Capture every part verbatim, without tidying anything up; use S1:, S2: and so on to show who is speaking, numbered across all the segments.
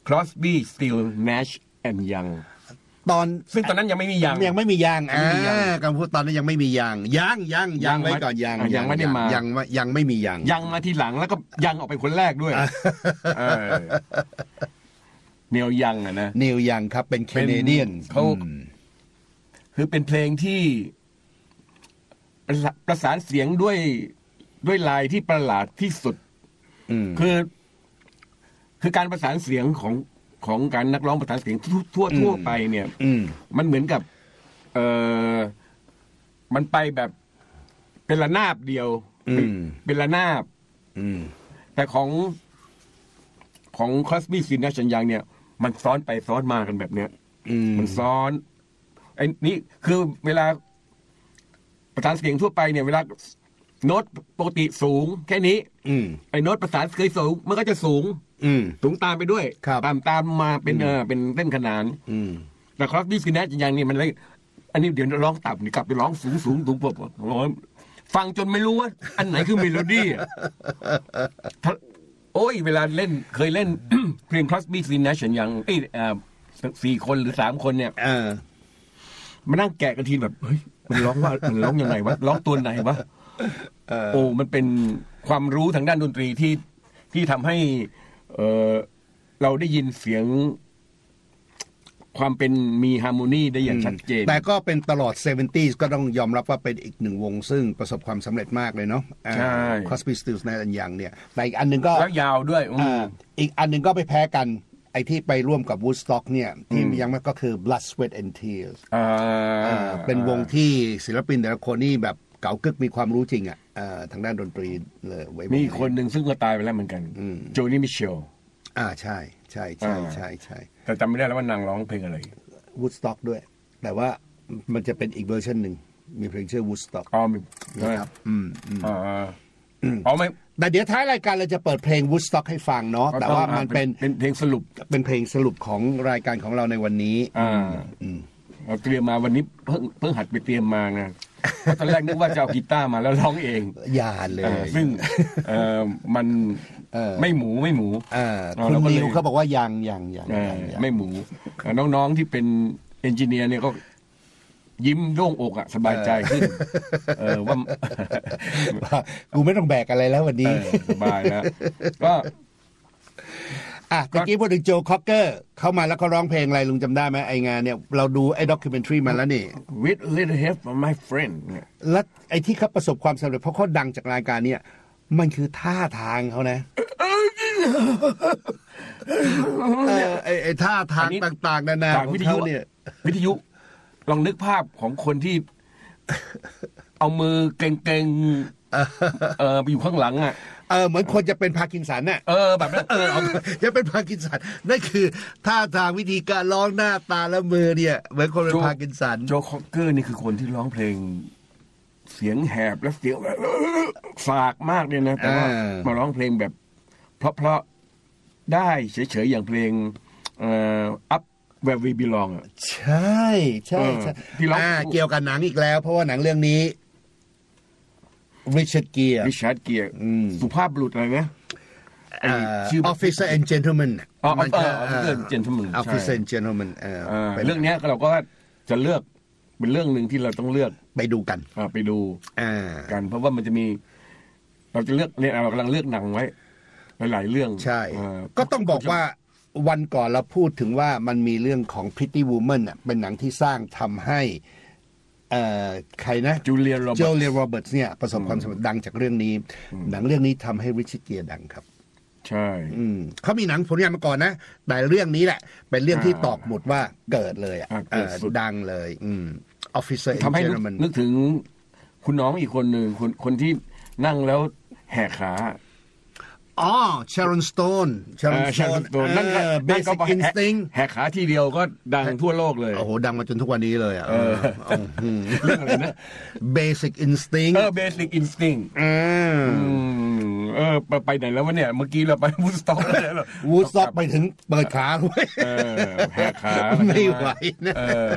S1: Crosby Stills Nash and Young
S2: ตอน
S1: ซึ่งตอนนั้นยังไม่มียัง
S2: ยังไม่มียางอ่าคำพูดตอนนั้นยังไม่มียางยังยังยังไว้ก่อนยัง
S1: ยังไม่ได้มา
S2: ยังยังไม่มียาง
S1: ยังมาทีหลังแล้วก็ยังออกไปคนแรกด้วยเนียลยังอ่ะนะ
S2: เนียลยังครับเป็นแคนาเดียน
S1: เขาคือเป็นเพลงที่ประสานเสียงด้วยด้วยลายที่ประหลาดที่สุดคือคือการประสานเสียงของของการนักร้องประสานเสียงทั่วทั่วไปเนี่ยมันเหมือนกับเออมันไปแบบเป็นระนาบเดียวเป็นระนาบแต่ของของคอสบี้ซินนะชันยังเนี่ยมันซ้อนไปซ้อนมากันแบบเนี้ยมันซ้อนไอ้นี่คือเวลาประสานเสียงทั่วไปเนี่ยเวลาโน้ตปกติสูงแค่นี้ไอ้โน้ตประสานเคยสูงมันก็จะสูงสูงตามไปด้วยตามตามมาเป็นเออเป็นเส้นขนานแต่ครอสบี้ซินนะชันยังนี่มันเลยอันนี้เดี๋ยวร้องต่ำนี่กลับไปร้องสูงสูงสูงปบฟังจนไม่รู้ว่าอันไหนคือเมโลดี้โอ้ยเวลาเล่นเคยเล่น เพลง Crosby Stills Nash and Young ไอ้สี่คนหรือสามคนเนี่ยมานั่งแกะกันทีแบบเฮ้ยมันร้องว่ามันร้องยังไงวะร้องตัวไหนวะโอ้มันเป็นความรู้ทางด้านดนตรีที่ที่ทำให้เออเราได้ยินเสียงความเป็นมีฮาร์โมนีได้อย่างชัดเจน
S2: แต่ก็เป็นตลอดเซเวนตี้ก็ต้องยอมรับว่าเป็นอีกหนึ่งวงซึ่งประสบความสำเร็จมากเลยเนาะ
S1: ใช่
S2: Crosby Stills Nash and Young เนี่ยแต่อีกอันนึงก็
S1: แล้วยาวด้วย
S2: อีกอันนึงก็ไปแพ้กันไอ้ที่ไปร่วมกับ Woodstock เนี่ยที่ยังไม่ก็คือ Blood Sweat and Tears เป็นวงที่ศิลปินแต่ละคนนี่แบบเก๋ากึกมีความรู้จริงอ่ะทางด้านดนตรีเลย
S1: มีคนหนึ่งซึ่งก็ตายไปแล้วเหมือนกันโจนี่มิเชล
S2: อ่าใช่ใช่ใช่ใช่ใช่
S1: แต่จำไม่ได้แล้วว่านางร้องเพลงอะไร
S2: Woodstock ด้วยแต่ว่ามันจะเป็นอีกเวอร์ชันหนึ่งมีเพลงชื่อ Woodstock
S1: อ๋อมี
S2: นะครับอืม
S1: อ๋ออ๋อไม่
S2: แต่เดี๋ยวท้ายรายการเราจะเปิดเพลง Woodstock ให้ฟังเนาะแต่ว่ามันเป็น
S1: เป็นเพลงสรุป
S2: เป็นเพลงสรุปของรายการของเราในวันนี้
S1: อ่าเราเตรียมมาวันนี้เพิ่งเพิ่งหัดไปเตรียมมาไงตอนแรกนึกว่าจะเอากีตาร์มาแล้วร้องเอง
S2: อย่าเลย
S1: ซึ่งเอ่อมันไม่หมูไม่หมู
S2: คุณนิวเขาบอกว่ายังยังยัง
S1: ไม่หมูน้องๆที่เป็นเอนจิเนียร์เนี่ยก็ยิ้มโล่งอกอ่ะสบายใจขึ้นเออว่า
S2: กูไม่ต้องแบกอะไรแล้ววันนี้
S1: สบายแล้วก็
S2: อ่ะตะกี้พูดถึงโจคอกเกอร์เข้ามาแล้วเขาร้องเพลงอะไรลุงจำได้ไหมไองานเนี่ยเราดูไอ้ด็อกิเมนทรีมาแล้วนี่
S1: With a little help from my friend
S2: แล้วไอ้ที่เขาประสบความสำเร็จเพราะเขาดังจากรายการเนี่ยมันคือท่าทางเขานะไอ้ไอ้ท่าทางต่างๆนานาของเขาเนี่ย
S1: วิทยุลองนึกภาพของคนที่เอามือเกร็งๆเออไปอยู่ข้างหลังอ่ะ
S2: เออเหมือนคนจะเป็นพาร์กินสันน่ะ
S1: เออแบบนั้นเออ
S2: จะเป็นพาร์กินสันนั่นคือท่าทางวิธีการร้องหน้าตาและมือเนี่ยเหมือนคนเป็นพาร์กินสัน
S1: โจคอกเกอร์นี่คือคนที่ร้องเพลงเสียงแหบและเสียงฝากมากเลยนะแต่ว่ามาร้องเพลงแบบเพราะๆได้เฉยๆอย่างเพลงเอ่อ Up Where We Belong อ่ะ
S2: ใช่ใช่ใช่ที่ร้องเกี่ยวกับหนังอีกแล้วเพราะว่าหนังเรื่องนี้ริชาร์ดเกียร์
S1: ริชาร์ดเกียร์สุภาพบุรุษอะไรนะ
S2: Officer and Gentleman
S1: อ๋อ Officer and Gentleman
S2: Officer and Gentleman เออ
S1: เรื่องนี้เราก็จะเลือกเป็นเรื่องหนึ่งที่เราต้องเลือก
S2: ไปดูกัน
S1: ไปดูกันเพราะว่ามันจะมีเราจะเลือกเนี่ยเรากำลังเลือกหนังไว้หลายๆเรื่อง
S2: ใช่ก็ต้องบอกว่าวันก่อนเราพูดถึงว่ามันมีเรื่องของ Pretty Woman อ่ะเป็นหนังที่สร้างทำให้ใครนะ
S1: จูเลียโรเบิร์ต
S2: จูเลียโรเบิร์ตเนี่ยประสบความสำเร็จดังจากเรื่องนี้หนังเรื่องนี้ทำให้ริชาร์ดเกียร์ดังครับ
S1: ใช่
S2: เขามีหนังผลงานมาก่อนนะแต่เรื่องนี้แหละเป็นเรื่องที่ตอกหมุดว่าเกิดเลยอ่ะดังเลยอืม Officer and Gentleman
S1: นึกถึงคุณน้องอีกคนหนึ่งคนคนที่นั่งแล้วแหกขา
S2: อ๋อ Sharon Stone
S1: Sharon Stone นั่นก็
S2: Basic Instinct
S1: แหกขาทีเดียวก็ดังทั่วโลกเลย
S2: โอ้โหดังมาจนทุกวันนี้เลยอ่ะ
S1: เรื่องอะไรนะ
S2: Basic Instinct
S1: เออ Basic Instinct อืมเออไปไหนแล้ววะเนี่ยเมื่อกี้เราไป Woodstock แล้ว
S2: Woodstock ไปถึงเปิดขาด้วย
S1: เออแหกขา
S2: ไม่ไหวนะ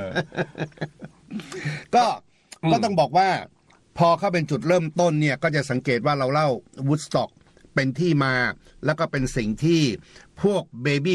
S2: ก็ก็ต้องบอกว่าพอเข้าเป็นจุดเริ่มต้นเนี่ยก็จะสังเกตว่าเราเล่า Woodstockเป็นที่มาแล้วก็เป็นสิ่งที่พวกเบบี้